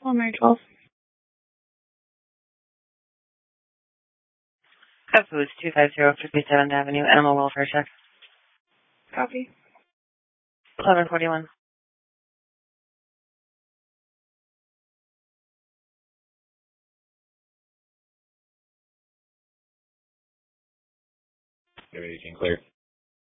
Mary 12. Pet Foods, 250 57th Avenue, Animal Welfare Check. Copy. 1141. Everything clear.